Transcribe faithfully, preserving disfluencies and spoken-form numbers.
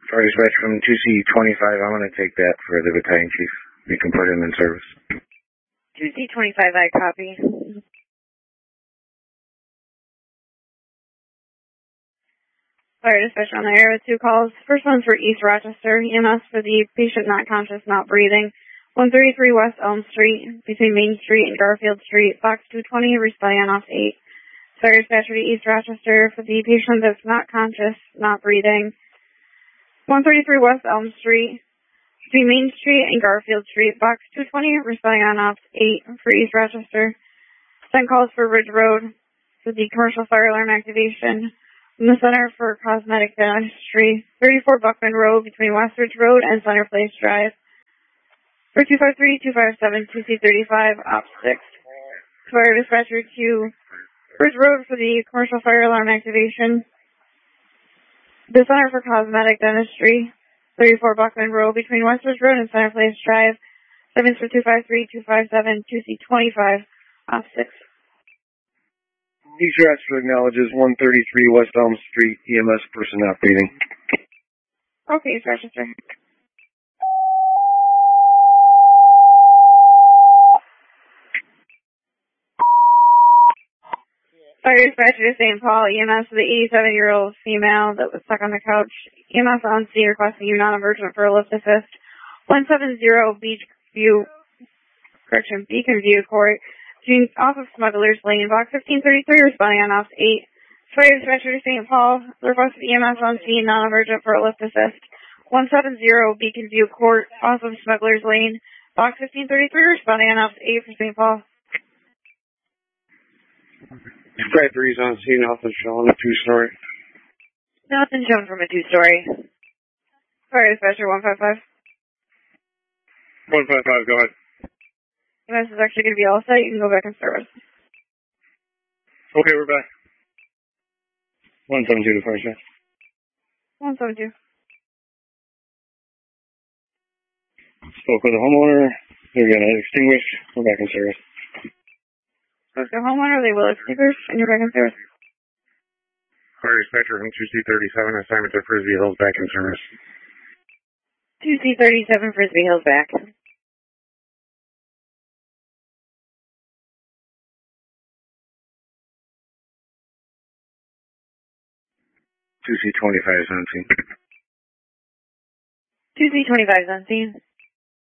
Fire dispatch from two C twenty-five. I'm going to take that for the battalion chief. You can put him in service. two C twenty-five, I copy. Fire dispatch on the air with two calls. First one's for East Rochester, E M S for the patient not conscious, not breathing. one thirty-three West Elm Street, between Main Street and Garfield Street, box two twenty, responding on off eight. Fire dispatcher to East Rochester for the patient that's not conscious, not breathing. one thirty-three West Elm Street, between Main Street and Garfield Street, box two twenty, responding on off eight for East Rochester. Then calls for Ridge Road for the commercial fire alarm activation from the Center for Cosmetic Dentistry, thirty-four Buckman Road, between West Ridge Road and Center Place Drive. For two five three, two five seven, two C thirty-five, op six. Fire dispatcher to Ridge Road for the commercial fire alarm activation. The Center for Cosmetic Dentistry, thirty-four Buckman Road, between West Ridge Road and Center Place Drive. Sevens for two five three, two five seven, two C twenty-five, op six. East Rochester acknowledges one thirty-three West Elm Street, E M S person not breathing. Okay, East Rochester. Fire dispatcher to Saint Paul, E M S for the eighty-seven-year-old female that was stuck on the couch. E M S on scene requesting you non-emergent for a lift assist. one seventy Beach View, correction, Beacon View Court, between off of Smuggler's Lane, box fifteen thirty-three, responding on off eight. Fire dispatcher to Saint Paul, requested E M S on scene, non-emergent for a lift assist. one seventy Beacon View Court, off of Smuggler's Lane, box fifteen thirty-three, responding on off eight for Saint Paul. Fire three's on scene, nothing showing a two-story. Nothing shown from a two-story. Fire dispatcher one five five. one five five, go ahead. E M S is actually going to be all set. You can go back in service. Okay, we're back. one seven two to fire dispatch. one seven two. Spoke with the homeowner. They're going to extinguish. We're back in service. The homeowner, they will extinguish, and you're back in service. Fire dispatcher from two C thirty-seven, assignment to Frisbee Hills, back in service. two C thirty-seven, Frisbee Hills back. two C twenty-five is on scene. two C twenty-five is on scene.